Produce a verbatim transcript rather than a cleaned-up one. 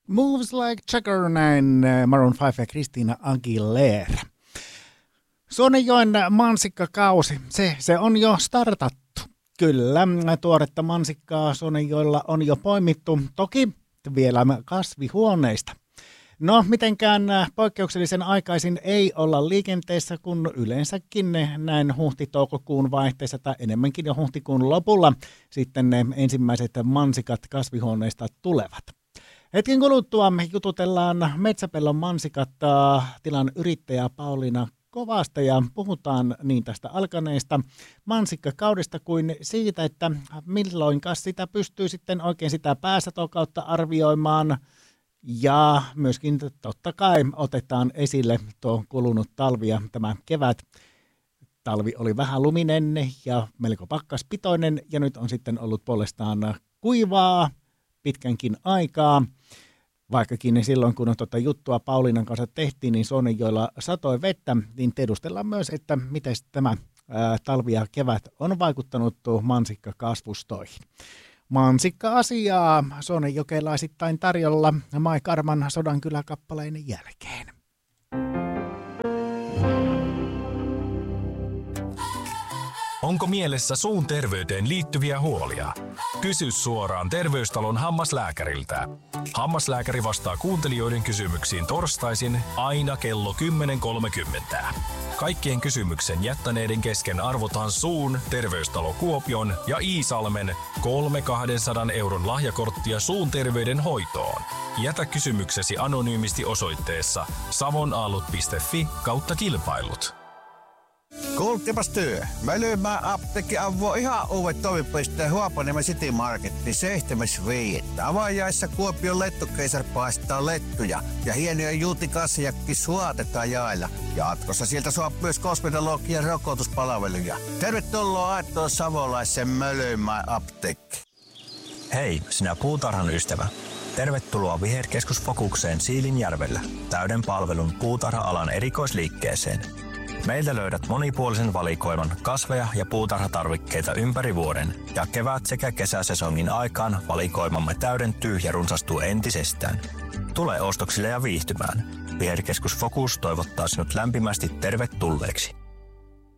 Moves Like Jagger, näin Maroon five ja Christina Aguilera. Suonenjoen mansikkakausi, se, se on jo startattu. Kyllä, tuoretta mansikkaa Suonenjoella on jo poimittu, toki vielä kasvihuoneista. No, mitenkään poikkeuksellisen aikaisin ei olla liikenteessä, kun yleensäkin ne näin huhti-toukokuun vaihteessa tai enemmänkin jo huhtikuun lopulla sitten ne ensimmäiset mansikat kasvihuoneista tulevat. Hetken kuluttua me jututellaan Metsäpellon mansikat tilan yrittäjä Pauliina Kovasta ja puhutaan niin tästä alkaneesta mansikkakaudesta kuin siitä, että milloinkas sitä pystyy sitten oikein sitä pääsatokautta arvioimaan. Ja myöskin totta kai otetaan esille tuo kulunut talvi ja tämä kevät. Talvi oli vähän luminen ja melko pakkaspitoinen ja nyt on sitten ollut puolestaan kuivaa pitkänkin aikaa. Vaikkakin silloin, kun tuota juttua Pauliinan kanssa tehtiin, niin Suonenjoella satoi vettä, niin tiedustellaan myös, että miten tämä ää, talvi ja kevät on vaikuttanut mansikkakasvustoihin. Mansikka-asiaa suonenjokelaisittain tarjolla Mai Karman Sodankylä-kappaleen jälkeen. Onko mielessä suun terveyteen liittyviä huolia? Kysy suoraan Terveystalon hammaslääkäriltä. Hammaslääkäri vastaa kuuntelijoiden kysymyksiin torstaisin aina kello kymmenen kolmekymmentä. Kaikkien kysymyksen jättäneiden kesken arvotaan suun, Terveystalo Kuopion ja Iisalmen kolme kaksisataa euron lahjakorttia suun terveyden hoitoon. Jätä kysymyksesi anonyymisti osoitteessa savonaalut piste fi kautta kilpailut. Kuulttipas työ. Mä lyymään apteekki avoo ihan uudet toimipisteen Huopaniemen City Marketin seitsemäs viidettä. Avajaissa Kuopion lettukeisar paistaa lettuja ja hienoja juutikassejakki suotetaan jaella. Jatkossa sieltä saa myös kosmetologian rokotuspalveluja. Tervetuloa Aittoon Savolaisen Mölymään apteekki. Hei, sinä puutarhan ystävä. Tervetuloa Viherkeskus Fokukseen Siilinjärvellä. Täyden palvelun puutarha-alan erikoisliikkeeseen. Meiltä löydät monipuolisen valikoiman kasveja ja puutarhatarvikkeita ympäri vuoden ja kevät- sekä kesäsesongin aikaan valikoimamme täydentyy ja runsastuu entisestään. Tule ostoksille ja viihtymään. Viherkeskus Fokus toivottaa sinut lämpimästi tervetulleeksi.